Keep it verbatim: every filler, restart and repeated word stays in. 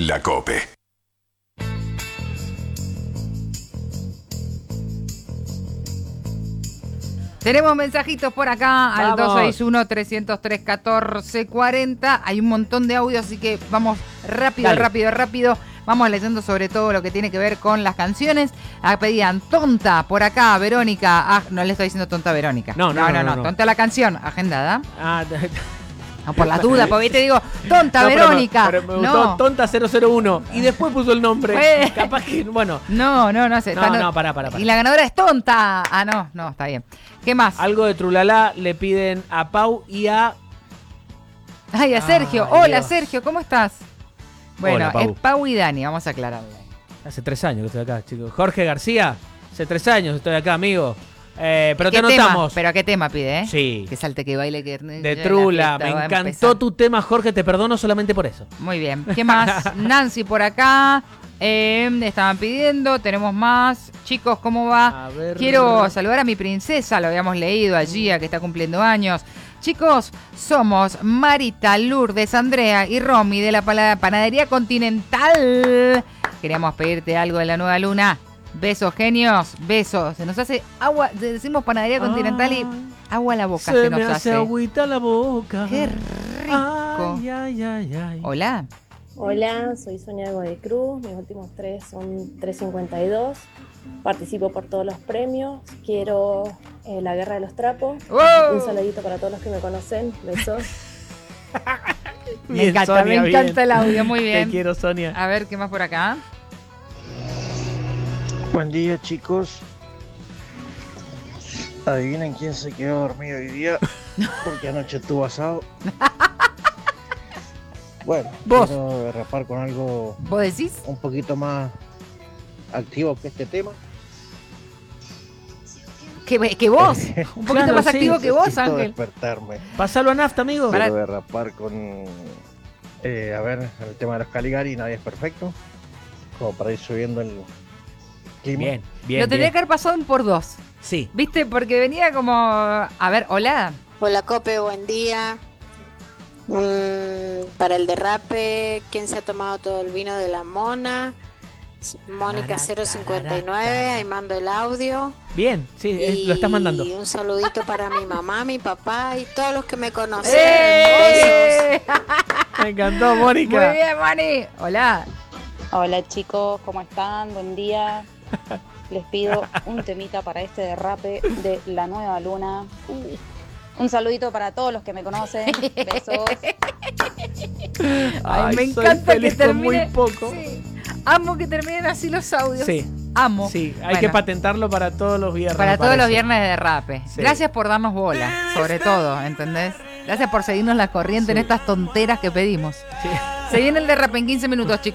La COPE. Tenemos mensajitos por acá al Vamos. dos seis uno, tres cero tres, uno cuatro cuatro cero. Hay un montón de audios, así que vamos rápido, Dale. rápido, rápido. Vamos leyendo sobre todo lo que tiene que ver con las canciones. Ah, pedían Tonta por acá, Verónica. Ah, no le estoy diciendo Tonta a Verónica. No, no, no, no, no, no, no. Tonta la canción, agendada. Ah, No, por la duda, porque te digo, Tonta no, pero me- Verónica. pero me gustó no. Tonta cero cero uno. Y después puso el nombre. Fue- Capaz que, bueno, No, no, no sé. No, está- no, pará, pará, pará. Y la ganadora es Tonta. Ah, no, no, está bien. ¿Qué más? algo de Trulalá le piden a Pau y a... Ay, a Sergio. Ay, Hola, Dios. Sergio, ¿cómo estás? Bueno, Hola, Pau. es Pau y Dani, vamos a aclararle. Hace tres años que estoy acá, chicos. Jorge García, hace tres años estoy acá, amigo. Eh, pero te ¿Qué tema? anotamos. ¿Pero a qué tema pide, eh? Sí. Que salte, que baile, que... De ya Trula, la me fiesta va a encantó empezar. tu tema, Jorge, te perdono solamente por eso. Muy bien. ¿Qué más? Nancy por acá. Eh, estaban pidiendo, tenemos más. Chicos, ¿cómo va? A ver. Quiero saludar a mi princesa, lo habíamos leído allí, a que está cumpliendo años. Chicos, somos Marita, Lourdes, Andrea y Romy de la pala- Panadería Continental. Queríamos pedirte algo de la nueva luna. Besos, genios, besos. Se nos hace agua, decimos Panadería Continental y agua a la boca se, Se nos me hace hace. agüita la boca. Qué rico. Ay, ay, ay, ay. Hola. Hola, soy Sonia de Cruz, mis últimos tres son tres cincuenta y dos, participo por todos los premios, quiero eh, La Guerra de los Trapos, ¡Wow! un saludito para todos los que me conocen, besos. Me Bien, encanta, Sonia, me bien. encanta el audio, muy bien. Te quiero, Sonia. A ver, ¿qué más por acá? Buen día, chicos. Adivinen quién se quedó dormido hoy día, porque anoche estuvo asado. Bueno, Vos. quiero derrapar con algo ¿Vos decís? un poquito más activo que este tema. Que, que vos, un poquito Claro, más sí, activo que vos, Necesito Ángel. despertarme. Pasalo a Nafta, amigo. Para- Quiero derrapar con, eh, a ver, el tema de los Caligari, Nadie es Perfecto, como para ir subiendo el clima. Bien, bien. Lo tendría bien. que haber pasado en por dos. Sí. ¿Viste? Porque venía como... A ver, hola. Hola Cope, buen día. Mm, para el derrape, ¿quién se ha tomado todo el vino de la Mona? Mónica cero cincuenta y nueve, ahí mando el audio. Bien, sí, es- lo estás mandando. Y un saludito para mi mamá, mi papá y todos los que me conocen. Besos. ¡Eh! Me encantó, Muy Mónica. bien, Mani. Hola. Hola chicos, ¿cómo están? Buen día. Les pido un temita para este derrape de La Nueva Luna. Uh, un saludito para todos los que me conocen. Besos. Ay, me soy encanta que feliz con termine... muy poco. Sí. Amo que terminen así los audios. Sí, Amo. sí, hay Bueno, que patentarlo para todos los viernes. Para me todos los parece. viernes de derrape. Sí. Gracias por darnos bola, sobre todo, ¿entendés? Gracias por seguirnos la corriente en Sí. estas tonteras que pedimos. Sí. Se viene el derrape en quince minutos, chicos.